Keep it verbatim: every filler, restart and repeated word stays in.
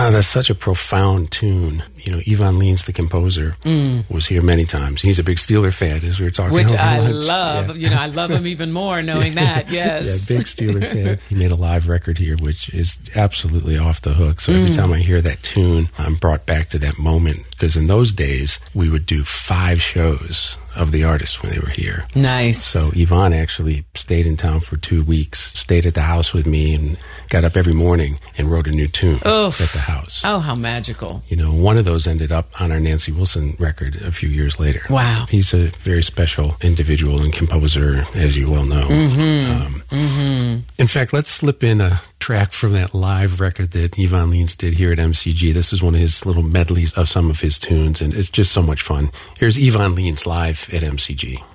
Uh, that's such a profound tune. You know, Yvonne Leans, the composer, mm. was here many times. He's a big Steeler fan, as we were talking Which over I lunch. love. Yeah. You know, I love him even more knowing that, yes. Yeah, big Steeler fan. He made a live record here, which is absolutely off the hook. So every mm. time I hear that tune, I'm brought back to that moment. Because in those days, we would do five shows of the artists when they were here. Nice. So Yvonne actually stayed in town for two weeks, stayed at the house with me, and got up every morning and wrote a new tune Oof. at the house. Oh, how magical. You know, one of those ended up on our Nancy Wilson record a few years later. Wow. He's a very special individual and composer, as you well know. Mm-hmm. Um, mm-hmm. In fact, let's slip in a track from that live record that Yvonne Leans did here at M C G. This is one of his little medleys of some of his tunes, and it's just so much fun. Here's Yvonne Leans live at M C G.